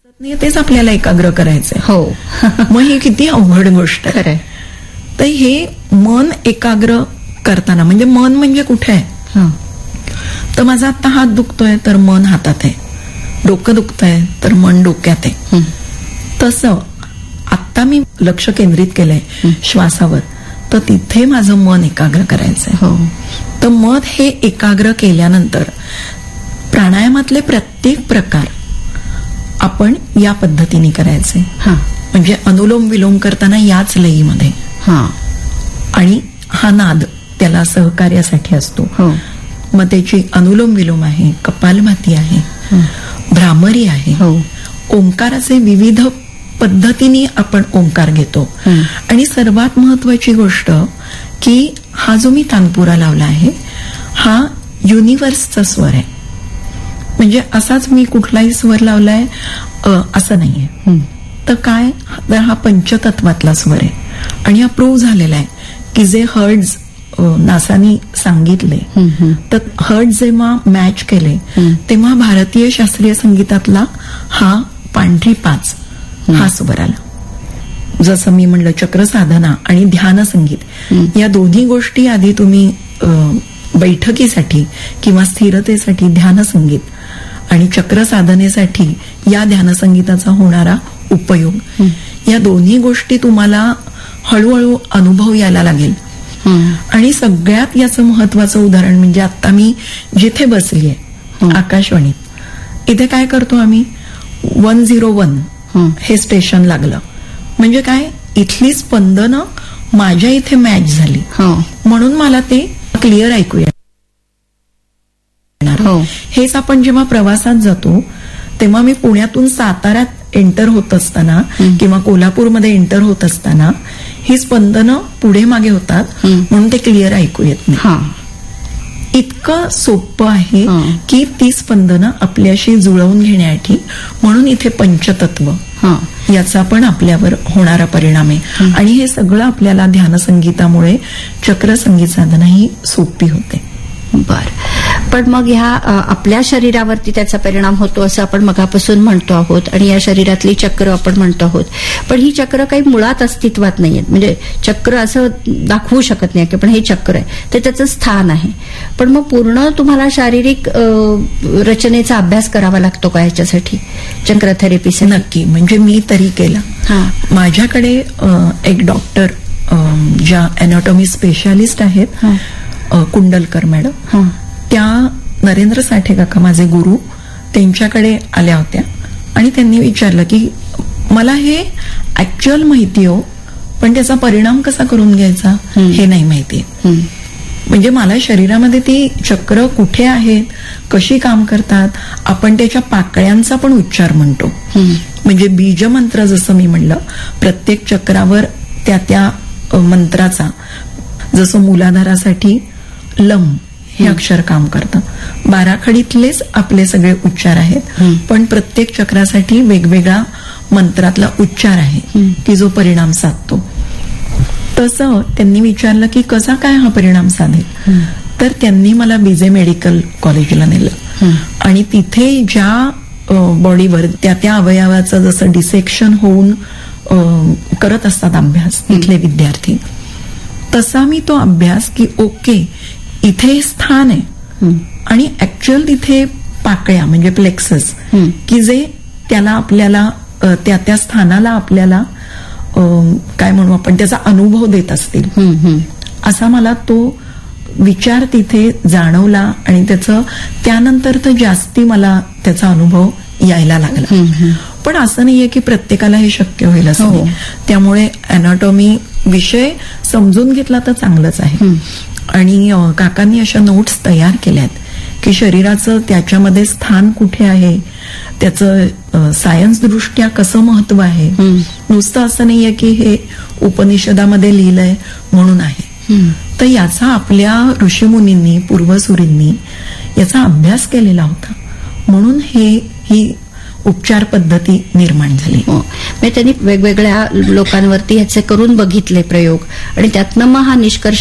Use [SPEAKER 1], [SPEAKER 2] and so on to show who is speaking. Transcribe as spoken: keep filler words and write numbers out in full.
[SPEAKER 1] तेच आपल्याला एकाग्र करायचंय.
[SPEAKER 2] हो.
[SPEAKER 1] मग ही किती अवघड गोष्ट आहे.
[SPEAKER 2] खरंय.
[SPEAKER 1] तर हे मन एकाग्र करताना म्हणजे मन म्हणजे कुठे आहे, तर माझा आता हात दुखतोय तर मन हातात आहे, डोकं दुखतंय तर मन डोक्यात आहे. तसं आता मी लक्ष केंद्रित केलंय श्वासावर, तर तिथे माझं मन एकाग्र करायचंय.
[SPEAKER 2] हो.
[SPEAKER 1] तर मन हे एकाग्र केल्यानंतर प्राणायामातले प्रत्येक प्रकार आपण या पद्धतीने करायचे. म्हणजे अनुलोम विलोम करताना याच लयीमध्ये, आणि हा नाद त्याला सहकार्यासाठी असतो. मग त्याची अनुलोम विलोम आहे, कपालभाती आहे, भ्रामरी आहे. ओंकाराचे विविध पद्धतीने आपण ओंकार घेतो. आणि सर्वात महत्वाची गोष्ट की हा जो मी तानपुरा लावला आहे हा युनिव्हर्सचा स्वर आहे. म्हणजे असाच मी कुठलाही स्वर लावलाय असं नाहीये. तर काय, तर हा पंचतत्वातला स्वर आहे आणि हा प्रूव्ह झालेला आहे की जे हर्ट्ज नासानी सांगितले, तर हर्ट्ज जेव्हा मॅच केले तेव्हा भारतीय शास्त्रीय संगीतातला हा पांढरी पाच हा स्वर आला. जसं मी म्हणलं चक्र साधना आणि ध्यान संगीत या दोन्ही गोष्टी आधी तुम्ही बैठकीसाठी किंवा स्थिरतेसाठी ध्यान संगीत आणि चक्र साधनेसाठी या ध्यान संगीताचा होणारा उपयोग, या दोन्ही गोष्टी तुम्हाला हळूहळू अनुभव यायला लागेल. आणि सगळ्यात याचं महत्वाचं उदाहरण म्हणजे आता मी जिथे बसलीये आकाशवाणीत, इथे काय करतो आम्ही, वन झिरो वन हे स्टेशन लागलं म्हणजे काय, इथली स्पंदनं माझ्या इथे मॅच झाली म्हणून मला ते क्लिअर ऐकू येणार. हेच आपण जेव्हा प्रवासात जातो तेव्हा मी पुण्यातून साताऱ्यात एंटर होत असताना किंवा कोल्हापूरमध्ये एंटर होत असताना ही स्पंदनं पुढे मागे होतात म्हणून ते क्लिअर ऐकू येत नाही. इतकं सोपं आहे की ती स्पंदनं आपल्याशी जुळवून घेण्यासाठी, म्हणून इथे पंचतत्व याचा पण आपल्यावर होणारा परिणाम आहे. आणि हे सगळं आपल्याला ध्यान संगीतामुळे चक्र संगीत साधना ही सोपी होते.
[SPEAKER 2] बर. पण मग ह्या आपल्या शरीरावरती त्याचा परिणाम होतो असं आपण मगापासून म्हणतो आहोत, आणि या शरीरातली चक्र आपण म्हणतो आहोत, पण ही चक्र काही मुळात अस्तित्वात नाहीयेत. म्हणजे चक्र असं दाखवू शकत नाही की पण हे चक्र आहे, ते त्याचं स्थान आहे. पण मग पूर्ण तुम्हाला शारीरिक रचनेचा अभ्यास करावा लागतो का ह्याच्यासाठी, चक्र थेरपीसाठी?
[SPEAKER 1] नक्की. म्हणजे मी तरी केला. माझ्याकडे एक डॉक्टर ज्या अॅनाटॉमी स्पेशालिस्ट आहेत, कुंडलकर मॅडम, त्या नरेंद्र साठे काका माझे गुरु, त्यांच्याकडे आल्या होत्या आणि त्यांनी विचारलं की मला हे ऍक्च्युअल माहिती हो, पण त्याचा परिणाम कसा करून घ्यायचा हे नाही माहिती. म्हणजे मला शरीरामध्ये ती चक्र कुठे आहेत, कशी काम करतात, आपण त्याच्या पाकळ्यांचा पण उच्चार म्हणतो. म्हणजे बीजमंत्र जसं मी म्हणलं, प्रत्येक चक्रावर त्या त्या मंत्राचा, जसं मूलाधारासाठी लम हे अक्षर काम करतं, बाराखडीतलेच आपले सगळे उच्चार आहेत, पण प्रत्येक चक्रासाठी वेगवेगळा मंत्रातला उच्चार आहे की जो परिणाम साधतो. तसं त्यांनी विचारलं की कसा काय हा परिणाम साधेल, तर त्यांनी मला बीजे मेडिकल कॉलेजला नेलं आणि तिथे ज्या बॉडीवर त्या त्या अवयवाचं जसं डिसेक्शन होऊन करत असतात अभ्यास तिथले विद्यार्थी, तसा मी तो अभ्यास की ओके इथे स्थान आहे आणि ऍक्च्युअल तिथे पाकळ्या म्हणजे प्लेक्सस की जे त्याला आपल्याला त्या त्या स्थानाला आपल्याला काय म्हणू आपण त्याचा अनुभव देत असतील, असा मला तो विचार तिथे जाणवला आणि त्याचं त्यानंतर तर जास्ती मला त्याचा अनुभव यायला लागला. पण असं नाहीये की प्रत्येकाला हे शक्य होईल असं नाही. त्यामुळे अॅनाटॉमी विषय समजून घेतला तर चांगलंच आहे. आणि काकांनी अशा नोट्स तयार केल्यात की शरीराचं त्याच्यामध्ये स्थान कुठे आहे, त्याचं सायन्स दृष्ट्या कसं महत्व आहे. नुसतं असं नाहीये की हे उपनिषदामध्ये लिहिलंय म्हणून आहे, तर याचा आपल्या ऋषीमुनींनी पूर्वसुरींनी याचा अभ्यास केलेला होता म्हणून हे ही उपचार पद्धती निर्माण झाली.
[SPEAKER 2] म्हणजे त्यांनी वेगवेगळ्या लोकांवरती ह्याचे करून बघितले प्रयोग आणि त्यातनं मग हा निष्कर्ष